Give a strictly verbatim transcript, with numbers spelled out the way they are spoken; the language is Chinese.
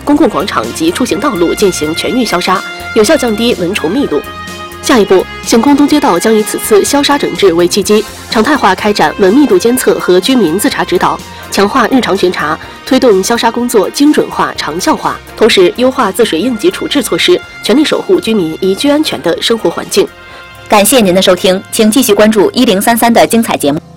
公共广场及出行道路进行全域消杀，有效降低蚊虫密度。下一步，醒空东街道将以此次消杀整治为契机，常态化开展蚊密度监测和居民自查指导，强化日常巡查，推动消杀工作精准化、长效化，同时优化自水应急处置措施，全力守护居民宜居安全的生活环境。 感谢您的收听，请继续关注一零三三的精彩节目。